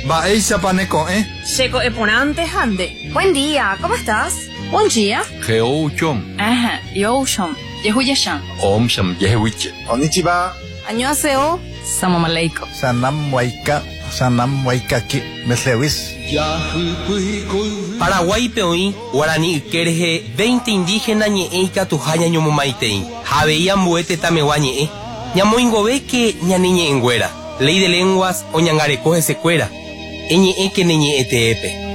Va eisa paneco, Checo eponante hande. Buen día, ¿cómo estás? Buen día. Geouchon. Ajá, yoshon. Yehuyashan. Om sham yehuiche. Konnichiwa. Annyeonghaseyo. Salam aleikum. Sanam waikaki. Meslewis. Paraguay peoí, Guarani Kerje, 20 indígenas ñe'e katuhaña ñomomaitei. Javeía mbuete tamewa ñe'e. Ñamoingove que ñaniñe enguera. Ley de lenguas o ñangarecoge secuera. Eñe'e que neñe'e teepe.